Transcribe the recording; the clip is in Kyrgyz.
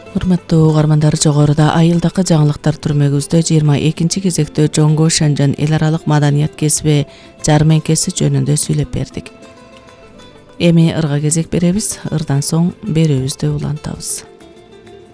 Урматтуу угармандар, жогоруда айылдакы жаңылыктар түрмөгүбүздө 22 кезекте Жоңго Шанжан эл аралык маданият кесиби жармеңкеси жөнүндө сүйлөп бердик. Эми ырга кезек беребиз. Ырдан соң берүүбүздү улантабыз.